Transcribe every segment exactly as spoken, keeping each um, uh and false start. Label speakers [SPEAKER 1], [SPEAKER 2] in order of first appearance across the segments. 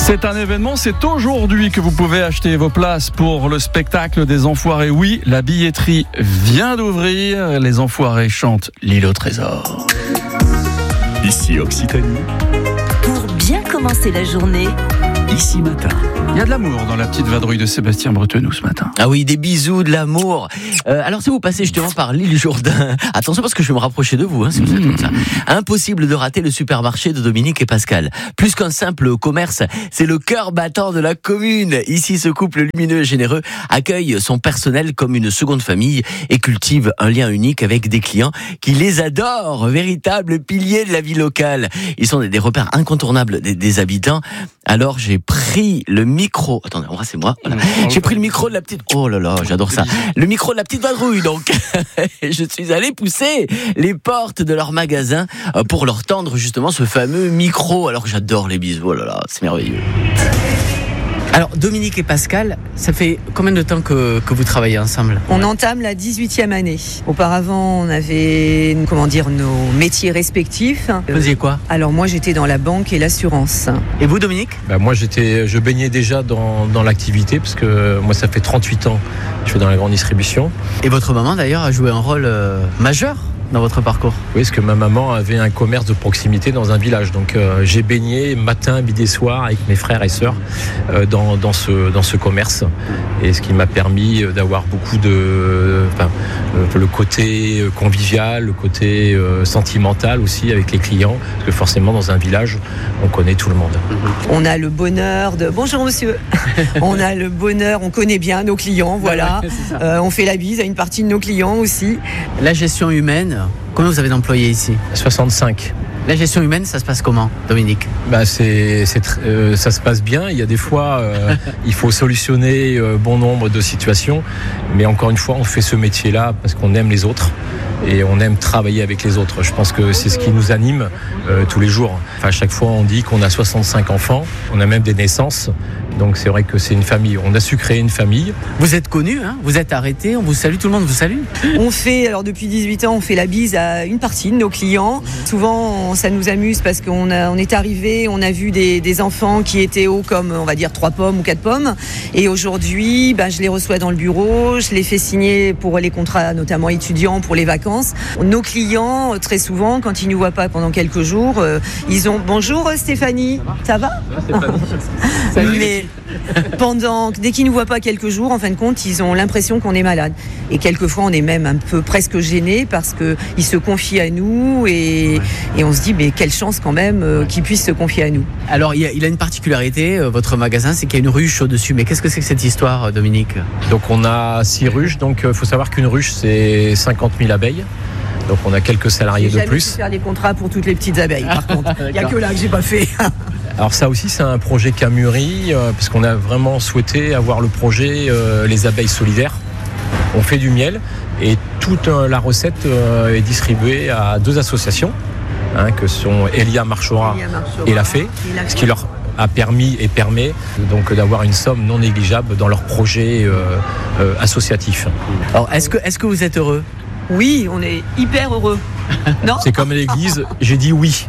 [SPEAKER 1] C'est un événement, c'est aujourd'hui que vous pouvez acheter vos places pour le spectacle des Enfoirés. Oui, la billetterie vient d'ouvrir. Les Enfoirés chantent l'île au trésor.
[SPEAKER 2] Ici Occitanie.
[SPEAKER 3] Pour bien commencer la journée.
[SPEAKER 2] Ici Matin.
[SPEAKER 1] Il y a de l'amour dans la petite vadrouille de Sébastien Bretenou ce matin.
[SPEAKER 4] Ah oui, des bisous, de l'amour. Euh, alors si vous passez justement par l'île Jourdain, attention parce que je vais me rapprocher de vous, hein, si vous êtes comme ça. Impossible de rater le supermarché de Dominique et Pascal. Plus qu'un simple commerce, c'est le cœur battant de la commune. Ici, ce couple lumineux et généreux accueille son personnel comme une seconde famille et cultive un lien unique avec des clients qui les adorent, véritables piliers de la vie locale. Ils sont des, des repères incontournables des, des habitants. Alors j'ai pris le micro. Attendez, embrassez-moi. Voilà. J'ai pris le micro de la petite. Oh là là, j'adore ça. Le micro de la petite vadrouille, donc. Je suis allé pousser les portes de leur magasin pour leur tendre justement ce fameux micro. Alors que j'adore les bisous. Oh là là, c'est merveilleux. Alors, Dominique et Pascal, ça fait combien de temps que, que vous travaillez ensemble ?
[SPEAKER 5] On entame la dix-huitième année. Auparavant, on avait, comment dire, nos métiers respectifs.
[SPEAKER 4] Vous faisiez quoi ?
[SPEAKER 5] Alors moi, j'étais dans la banque et l'assurance.
[SPEAKER 4] Et vous, Dominique ?
[SPEAKER 6] Bah moi, j'étais, je baignais déjà dans, dans l'activité, parce que moi, ça fait trente-huit ans que je fais dans la grande distribution.
[SPEAKER 4] Et votre maman, d'ailleurs, a joué un rôle euh, majeur dans votre parcours ?
[SPEAKER 6] Oui, parce que ma maman avait un commerce de proximité dans un village. Donc euh, j'ai baigné matin, midi, soir avec mes frères et sœurs euh, dans, dans, ce, dans ce commerce. Et ce qui m'a permis d'avoir beaucoup de... Enfin, euh, le côté convivial, le côté euh, sentimental aussi avec les clients. Parce que forcément, dans un village, on connaît tout le monde.
[SPEAKER 5] On a le bonheur de... Bonjour monsieur. On a le bonheur, on connaît bien nos clients, voilà. Euh, on fait la bise à une partie de nos clients aussi.
[SPEAKER 4] La gestion humaine, combien vous avez d'employés ici ?
[SPEAKER 6] soixante-cinq.
[SPEAKER 4] La gestion humaine, ça se passe comment, Dominique ?
[SPEAKER 6] Bah c'est, c'est tr- euh, ça se passe bien. Il y a des fois, euh, il faut solutionner euh, bon nombre de situations. Mais encore une fois, on fait ce métier-là parce qu'on aime les autres et on aime travailler avec les autres. Je pense que c'est ce qui nous anime euh, tous les jours. Enfin, à chaque fois, on dit qu'on a soixante-cinq enfants. On a même des naissances. Donc c'est vrai que c'est une famille. On a su créer une famille.
[SPEAKER 4] Vous êtes connu, hein ? Vous êtes arrêté, on vous salue, tout le monde vous salue.
[SPEAKER 5] On fait, alors depuis dix-huit ans, on fait la bise à une partie de nos clients. Souvent, on, ça nous amuse parce qu'on a, on est arrivé, on a vu des, des enfants qui étaient hauts comme, on va dire, trois pommes ou quatre pommes. Et aujourd'hui, ben, je les reçois dans le bureau, je les fais signer pour les contrats, notamment étudiants, pour les vacances. Nos clients, très souvent, quand ils ne nous voient pas pendant quelques jours, euh, ils ont « Bonjour Stéphanie, ça va ?»
[SPEAKER 4] Salut.
[SPEAKER 5] Mais pendant, dès qu'ils ne nous voient pas quelques jours, en fin de compte, ils ont l'impression qu'on est malade. Et quelquefois, on est même un peu presque gênés parce qu'ils se confient à nous et, ouais. et on se dit, mais quelle chance quand même euh, qu'ils puissent se confier à nous.
[SPEAKER 4] Alors, il, y a, il a une particularité, euh, votre magasin, c'est qu'il y a une ruche au-dessus. Mais qu'est-ce que c'est que cette histoire, Dominique ?
[SPEAKER 6] Donc, on a six ruches. Donc, il euh, faut savoir qu'une ruche, c'est cinquante mille abeilles. Donc, on a quelques salariés de plus. J'ai
[SPEAKER 5] jamais pu faire les contrats pour toutes les petites abeilles, par contre. Il n'y a que là que j'ai pas fait.
[SPEAKER 6] Alors ça aussi, c'est un projet qui a mûri, euh, parce qu'on a vraiment souhaité avoir le projet euh, Les abeilles solidaires. On fait du miel et toute euh, la recette euh, est distribuée à deux associations, hein, que sont Elia Marchora, Elia Marchora et La Fée, ce qui leur a permis et permet donc d'avoir une somme non négligeable dans leur projet euh, euh, associatif.
[SPEAKER 4] Alors, est-ce que, est-ce que vous êtes heureux ?
[SPEAKER 5] Oui, on est hyper heureux. Non ?
[SPEAKER 6] C'est comme à l'église, j'ai dit oui.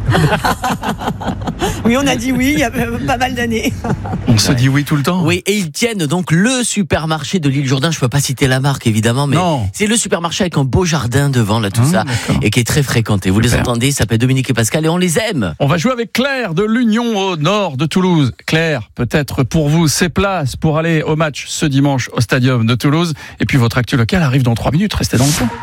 [SPEAKER 5] Oui, on a dit oui il y a pas mal d'années.
[SPEAKER 1] On se dit oui tout le temps.
[SPEAKER 4] Oui, et ils tiennent donc le supermarché de l'île Jourdain. Je ne peux pas citer la marque, évidemment, mais non. C'est le supermarché avec un beau jardin devant, là, tout mmh, ça, d'accord. Et qui est très fréquenté. Vous Super. Les entendez, ça s'appelle Dominique et Pascal, et on les aime.
[SPEAKER 1] On va jouer avec Claire de l'Union au nord de Toulouse. Claire, peut-être pour vous, ces places pour aller au match ce dimanche au Stadium de Toulouse. Et puis votre actu local arrive dans trois minutes. Restez dans le fond.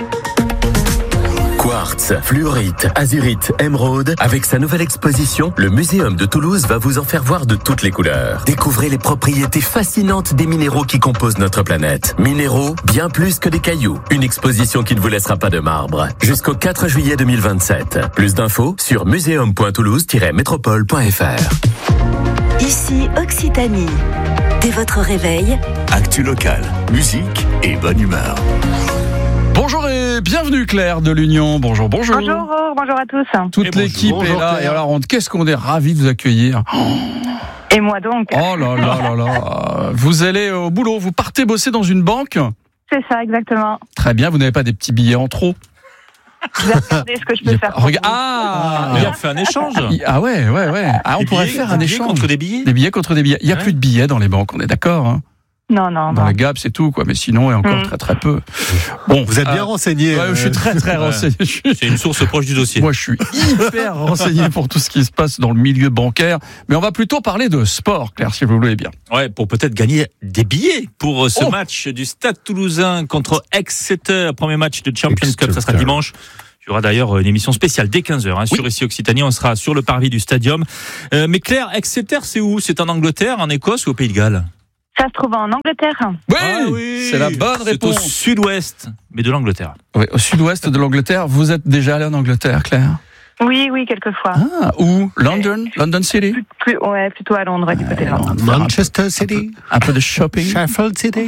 [SPEAKER 2] Quartz, fluorite, azurite, émeraude. Avec sa nouvelle exposition, le Muséum de Toulouse va vous en faire voir de toutes les couleurs. Découvrez les propriétés fascinantes des minéraux qui composent notre planète. Minéraux, bien plus que des cailloux. Une exposition qui ne vous laissera pas de marbre. Jusqu'au quatre juillet deux mille vingt-sept. Plus d'infos sur muséum point toulouse tiret métropole point f r.
[SPEAKER 3] Ici Occitanie. Dès votre réveil,
[SPEAKER 2] actu local, musique et bonne humeur.
[SPEAKER 1] Bonjour et bienvenue Claire de l'Union. Bonjour, bonjour.
[SPEAKER 7] Bonjour, bonjour à tous.
[SPEAKER 1] Toute
[SPEAKER 4] et
[SPEAKER 1] l'équipe
[SPEAKER 4] bonjour,
[SPEAKER 1] est là.
[SPEAKER 4] Claire.
[SPEAKER 1] Et alors, qu'est-ce qu'on est ravis de vous accueillir. Oh.
[SPEAKER 7] Et moi donc.
[SPEAKER 1] Oh là là là là. Vous allez au boulot, vous partez bosser dans une banque ?
[SPEAKER 7] C'est ça, exactement.
[SPEAKER 1] Très bien, vous n'avez pas des petits billets en trop ?
[SPEAKER 7] Je vais regarder ce que je peux faire. pour
[SPEAKER 1] Regarde,
[SPEAKER 7] vous.
[SPEAKER 1] ah,
[SPEAKER 8] Et on fait un échange.
[SPEAKER 1] ah ouais, ouais, ouais. Ah, on
[SPEAKER 8] Des
[SPEAKER 1] pourrait
[SPEAKER 8] billets-
[SPEAKER 1] faire
[SPEAKER 8] des
[SPEAKER 1] un
[SPEAKER 8] billets
[SPEAKER 1] échange.
[SPEAKER 8] contre des billets.
[SPEAKER 1] Des billets contre des billets. Il n'y a
[SPEAKER 8] Ouais.
[SPEAKER 1] plus de billets dans les banques, on est d'accord, hein.
[SPEAKER 7] Non, non,
[SPEAKER 1] Dans
[SPEAKER 7] non.
[SPEAKER 1] la Gap, c'est tout, quoi. Mais sinon, et encore
[SPEAKER 7] Mm.
[SPEAKER 1] très très peu. Bon,
[SPEAKER 9] Vous êtes bien
[SPEAKER 1] euh,
[SPEAKER 9] renseigné.
[SPEAKER 1] ouais,
[SPEAKER 9] euh,
[SPEAKER 1] je suis très très
[SPEAKER 8] Ouais.
[SPEAKER 1] renseigné. Je suis-
[SPEAKER 8] C'est une source proche du dossier.
[SPEAKER 1] Moi, je suis hyper renseigné pour tout ce qui se passe dans le milieu bancaire. Mais on va plutôt parler de sport, Claire, si vous voulez bien.
[SPEAKER 8] Ouais, pour peut-être gagner des billets pour ce
[SPEAKER 1] Oh.
[SPEAKER 8] match du Stade Toulousain contre Exeter, premier match de Champions Cup, ça sera
[SPEAKER 9] Exeter.
[SPEAKER 8] dimanche. Il y aura d'ailleurs une émission spéciale dès quinze heures hein, sur ici Occitanie, on sera sur le parvis du Stadium. Euh, mais Claire, Exeter, c'est où? C'est en Angleterre, en Écosse ou au Pays de Galles?
[SPEAKER 7] Ça se trouve en Angleterre.
[SPEAKER 1] Oui,
[SPEAKER 8] Ah oui,
[SPEAKER 1] c'est la bonne
[SPEAKER 8] C'est au
[SPEAKER 1] réponse.
[SPEAKER 8] sud-ouest, mais de l'Angleterre.
[SPEAKER 1] Oui, au sud-ouest de l'Angleterre. Vous êtes déjà allé en Angleterre, Claire?
[SPEAKER 7] Oui, oui, quelquefois.
[SPEAKER 1] Ah, où? London? London City?
[SPEAKER 7] Plus, plus- ouais, plutôt à Londres, du côté de Londres.
[SPEAKER 9] Manchester City,
[SPEAKER 1] Un peu de shopping.
[SPEAKER 9] Sheffield City.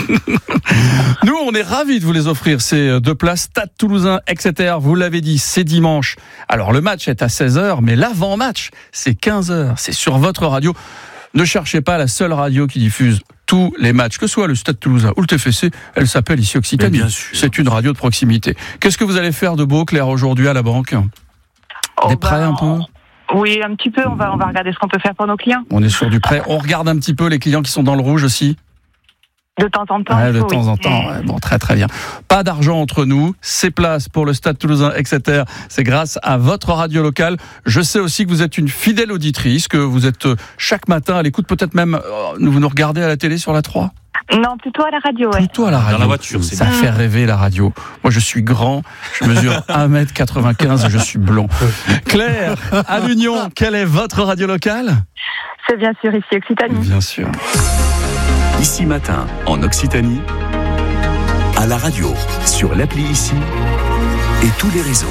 [SPEAKER 1] Nous, on est ravis de vous les offrir, ces deux places. Stade Toulousain, Exeter, vous l'avez dit, c'est dimanche. Alors, le match est à seize heures, mais l'avant-match, c'est quinze heures. C'est sur votre radio. Ne cherchez pas la seule radio qui diffuse tous les matchs, que ce soit le Stade Toulousain ou le T F C, elle s'appelle ici Occitanie.
[SPEAKER 8] Mais bien sûr.
[SPEAKER 1] C'est une radio de proximité. Qu'est-ce que vous allez faire de beau, Claire, aujourd'hui à la banque?
[SPEAKER 7] Oh,
[SPEAKER 1] Des prêts
[SPEAKER 7] ben,
[SPEAKER 1] un peu?
[SPEAKER 7] Oui, un petit peu. On va, on va regarder ce qu'on peut faire pour nos clients.
[SPEAKER 1] On est sur du prêt. On regarde un petit peu les clients qui sont dans le rouge aussi.
[SPEAKER 7] De temps en temps.
[SPEAKER 1] Ouais,
[SPEAKER 7] il
[SPEAKER 1] de
[SPEAKER 7] faut,
[SPEAKER 1] temps
[SPEAKER 7] oui.
[SPEAKER 1] en temps. Ouais, bon, très très bien. Pas d'argent entre nous. Ces places pour le Stade Toulousain Exeter, c'est grâce à votre radio locale. Je sais aussi que vous êtes une fidèle auditrice, que vous êtes euh, chaque matin à l'écoute, peut-être même euh, vous nous regardez à la télé sur la trois.
[SPEAKER 7] Non, plutôt à la radio, ouais.
[SPEAKER 1] Plutôt à la radio.
[SPEAKER 8] Dans la voiture, c'est
[SPEAKER 1] Ça
[SPEAKER 8] bien.
[SPEAKER 1] fait rêver la radio. Moi, je suis grand, je mesure un mètre quatre-vingt-quinze et je suis blond. Claire, à l'Union, quelle est votre radio locale?
[SPEAKER 7] C'est bien sûr ici Occitanie.
[SPEAKER 1] Bien sûr.
[SPEAKER 2] Ici Matin, en Occitanie, à la radio, sur l'appli Ici et tous les réseaux.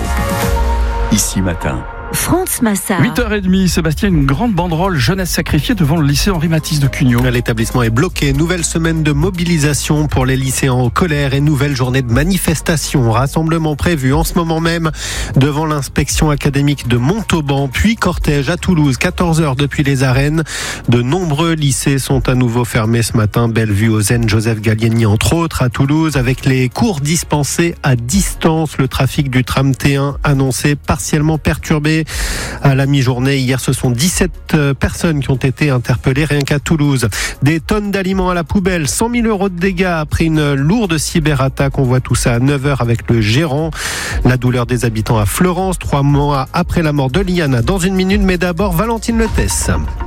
[SPEAKER 2] Ici Matin.
[SPEAKER 3] France Massard.
[SPEAKER 1] huit heures trente, Sébastien, une grande banderole jeunesse sacrifiée devant le lycée Henri Matisse de Cugnot.
[SPEAKER 9] L'établissement est bloqué. Nouvelle semaine de mobilisation pour les lycéens en colère et nouvelle journée de manifestation. Rassemblement prévu en ce moment même devant l'inspection académique de Montauban, puis cortège à Toulouse, quatorze heures depuis les arènes. De nombreux lycées sont à nouveau fermés ce matin. Bellevue, Ozenne, Joseph Gallieni entre autres à Toulouse, avec les cours dispensés à distance. Le trafic du tram T un annoncé partiellement perturbé à la mi-journée. Hier, ce sont dix-sept personnes qui ont été interpellées rien qu'à Toulouse. Des tonnes d'aliments à la poubelle, cent mille euros de dégâts après une lourde cyberattaque. On voit tout ça à neuf heures avec le gérant. La douleur des habitants à Fleurance, trois mois après la mort de Liana. Dans une minute, mais d'abord, Valentine Letesse.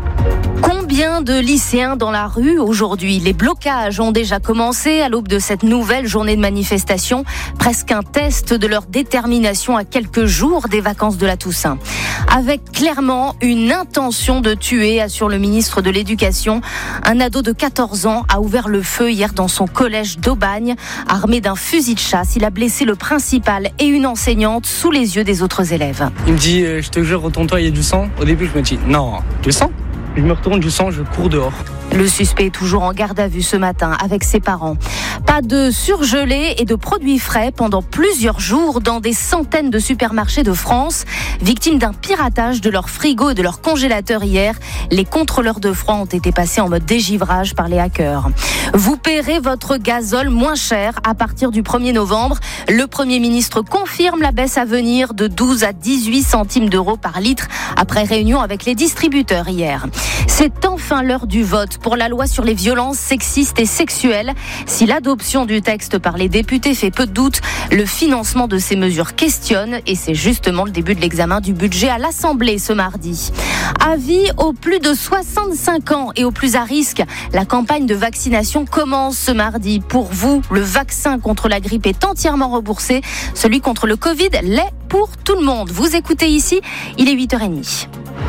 [SPEAKER 10] Combien de lycéens dans la rue aujourd'hui? Les blocages ont déjà commencé à l'aube de cette nouvelle journée de manifestation, presque un test de leur détermination à quelques jours des vacances de la Toussaint. Avec clairement une intention de tuer, assure le ministre de l'Éducation. Un ado de quatorze ans a ouvert le feu hier dans son collège d'Aubagne. Armé d'un fusil de chasse, il a blessé le principal et une enseignante sous les yeux des autres élèves.
[SPEAKER 11] Il me dit, euh, je te jure, retourne-toi, il y a du sang. Au début, je me dis, non, du sang? Je me retourne, du sang, je cours dehors.
[SPEAKER 10] Le suspect est toujours en garde à vue ce matin avec ses parents. Pas de surgelés et de produits frais pendant plusieurs jours dans des centaines de supermarchés de France. Victimes d'un piratage de leurs frigos et de leurs congélateurs hier, les contrôleurs de froid ont été passés en mode dégivrage par les hackers. Vous paierez votre gazole moins cher à partir du premier novembre. Le Premier ministre confirme la baisse à venir de douze à dix-huit centimes d'euros par litre après réunion avec les distributeurs hier. C'est enfin l'heure du vote pour la loi sur les violences sexistes et sexuelles. Si l'adoption du texte par les députés fait peu de doute, le financement de ces mesures questionne et c'est justement le début de l'examen du budget à l'Assemblée ce mardi. Avis aux plus de soixante-cinq ans et aux plus à risque, la campagne de vaccination commence ce mardi. Pour vous, le vaccin contre la grippe est entièrement remboursé. Celui contre le Covid l'est pour tout le monde. Vous écoutez ici, il est huit heures trente.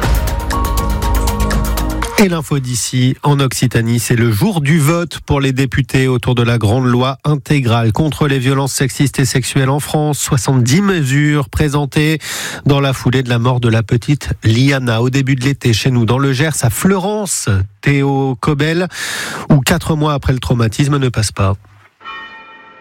[SPEAKER 9] Et l'info d'ici, en Occitanie, c'est le jour du vote pour les députés autour de la grande loi intégrale contre les violences sexistes et sexuelles en France. soixante-dix mesures présentées dans la foulée de la mort de la petite Liana au début de l'été chez nous dans le Gers à Fleurance, Théo Cobel, où quatre mois après le traumatisme ne passe pas.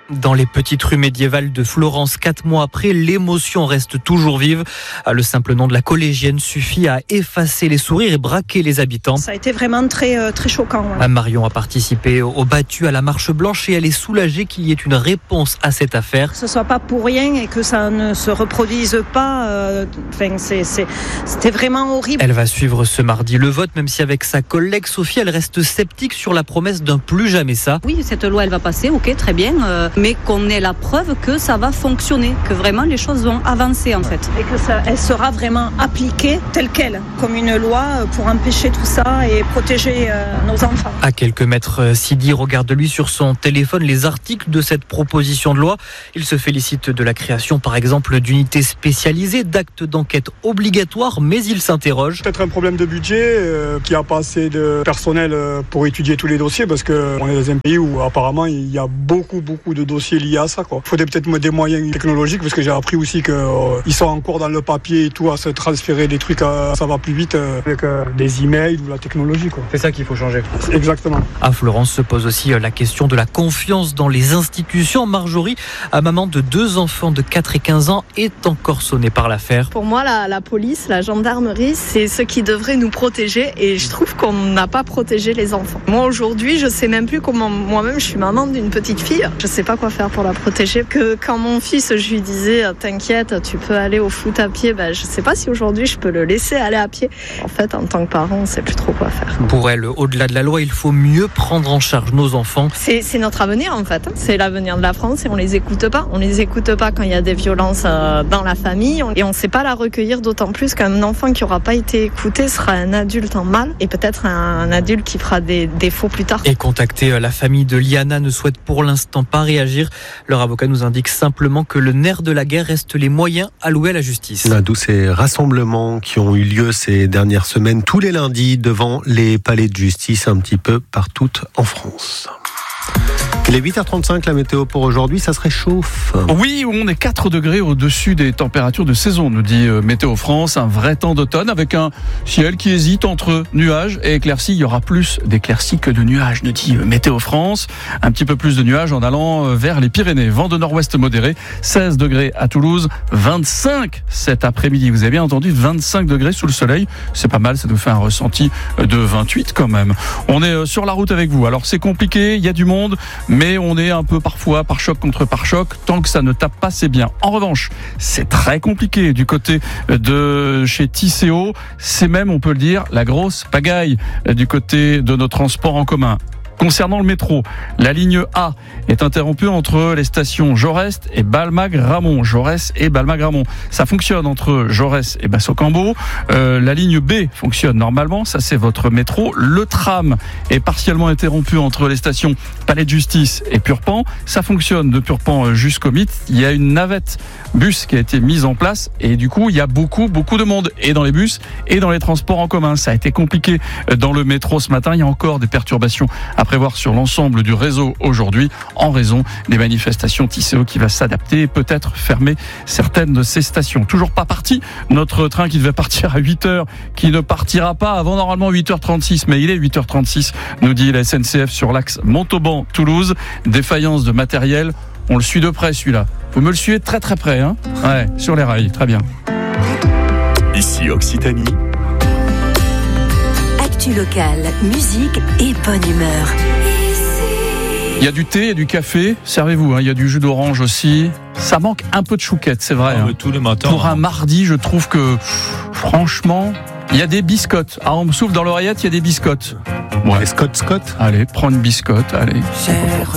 [SPEAKER 12] Dans les petites rues médiévales de Florence, quatre mois après, l'émotion reste toujours vive. Le simple nom de la collégienne suffit à effacer les sourires et braquer les habitants.
[SPEAKER 13] Ça a été vraiment très, très choquant. Ouais.
[SPEAKER 12] Marion a participé au battu à la marche blanche et elle est soulagée qu'il y ait une réponse à cette affaire.
[SPEAKER 13] Que ce soit pas pour rien et que ça ne se reproduise pas. Euh, enfin, c'est, c'est, c'était vraiment horrible.
[SPEAKER 12] Elle va suivre ce mardi le vote, même si avec sa collègue Sophie, elle reste sceptique sur la promesse d'un plus jamais ça.
[SPEAKER 14] Oui, cette loi, elle va passer, ok, très bien. Euh... mais qu'on ait la preuve que ça va fonctionner, que vraiment les choses vont avancer en fait.
[SPEAKER 13] Et que ça, elle sera vraiment appliquée telle qu'elle, comme une loi pour empêcher tout ça et protéger euh, nos enfants.
[SPEAKER 12] À quelques mètres, Sidi regarde lui sur son téléphone les articles de cette proposition de loi. Il se félicite de la création par exemple d'unités spécialisées, d'actes d'enquête obligatoires, mais il s'interroge.
[SPEAKER 15] Peut-être un problème de budget, euh, qu'il n'y a pas assez de personnel pour étudier tous les dossiers, parce qu'on est dans un pays où apparemment il y a beaucoup beaucoup de dossiers liés à ça, quoi. Il faudrait peut-être des moyens technologiques, parce que j'ai appris aussi qu'ils euh, sont encore dans le papier et tout, à se transférer des trucs, à, ça va plus vite euh, avec euh, des emails ou la technologie, quoi.
[SPEAKER 6] C'est ça qu'il faut changer.
[SPEAKER 15] Exactement.
[SPEAKER 12] À Florence se pose aussi la question de la confiance dans les institutions. Marjorie, maman de deux enfants de quatre et quinze ans, est encore sonnée par l'affaire.
[SPEAKER 16] Pour moi, la, la police, la gendarmerie, c'est ceux qui devraient nous protéger et je trouve qu'on n'a pas protégé les enfants. Moi aujourd'hui, je sais même plus comment, moi-même je suis maman d'une petite fille, je sais pas quoi faire pour la protéger. Que quand mon fils, je lui disais t'inquiète, tu peux aller au foot à pied, ben, je sais pas si aujourd'hui je peux le laisser aller à pied. En fait, en tant que parent, on sait plus trop quoi faire.
[SPEAKER 12] Pour elle, au-delà de la loi, il faut mieux prendre en charge nos enfants.
[SPEAKER 16] C'est, c'est notre avenir en fait, c'est l'avenir de la France et on les écoute pas. On les écoute pas quand il y a des violences dans la famille et on sait pas la recueillir, d'autant plus qu'un enfant qui aura pas été écouté sera un adulte en mal et peut-être un adulte qui fera des défauts plus tard.
[SPEAKER 12] Et contacter la famille de Liana ne souhaite pour l'instant pas réagir. Leur avocat nous indique simplement que le nerf de la guerre reste les moyens alloués à la justice.
[SPEAKER 9] D'où ces rassemblements qui ont eu lieu ces dernières semaines, tous les lundis, devant les palais de justice un petit peu partout en France. Il est huit heures trente-cinq, la météo pour aujourd'hui, ça se réchauffe.
[SPEAKER 1] Oui, on est quatre degrés au-dessus des températures de saison, nous dit Météo France. Un vrai temps d'automne avec un ciel qui hésite entre nuages et éclaircies. Il y aura plus d'éclaircies que de nuages, nous dit Météo France. Un petit peu plus de nuages en allant vers les Pyrénées. Vent de nord-ouest modéré, seize degrés à Toulouse, vingt-cinq cet après-midi. Vous avez bien entendu, vingt-cinq degrés sous le soleil. C'est pas mal, ça nous fait un ressenti de vingt-huit quand même. On est sur la route avec vous. Alors c'est compliqué, il y a du monde, mais on est un peu parfois par choc contre par choc. Tant que ça ne tape pas, c'est bien. En revanche, c'est très compliqué du côté de chez Tisséo. C'est même, on peut le dire, la grosse pagaille du côté de nos transports en commun. Concernant le métro, la ligne A est interrompue entre les stations Jaurès et Balma-Gramont. Jaurès et Balma-Gramont. Ça fonctionne entre Jaurès et Basso-Cambo. Euh, la ligne B fonctionne normalement. Ça, c'est votre métro. Le tram est partiellement interrompu entre les stations Palais de Justice et Purpan. Ça fonctionne de Purpan jusqu'au Mythe. Il y a une navette bus qui a été mise en place et du coup, il y a beaucoup, beaucoup de monde. Et dans les bus et dans les transports en commun. Ça a été compliqué dans le métro ce matin. Il y a encore des perturbations à prévoir sur l'ensemble du réseau aujourd'hui en raison des manifestations Tisséo qui va s'adapter et peut-être fermer certaines de ces stations. Toujours pas parti, notre train qui devait partir à huit heures, qui ne partira pas avant normalement huit heures trente-six, mais il est huit heures trente-six, nous dit la S N C F sur l'axe Montauban-Toulouse. Défaillance de matériel, on le suit de près celui-là. Vous me le suivez très très près, hein ? Ouais, sur les rails, très bien.
[SPEAKER 2] Ici Occitanie.
[SPEAKER 3] Actu locale, musique et bonne humeur.
[SPEAKER 1] Il y a du thé et du café, servez-vous, hein, il y a du jus d'orange aussi. Ça manque un peu de chouquette, c'est vrai.
[SPEAKER 8] Ah,
[SPEAKER 1] hein.
[SPEAKER 8] Tous les matins.
[SPEAKER 1] Pour un mardi, je trouve que, franchement, il y a des biscottes. Ah, on me souffle dans l'oreillette, il y a des biscottes.
[SPEAKER 9] Ouais. Les Scott Scott.
[SPEAKER 1] Allez, prends une biscotte, allez.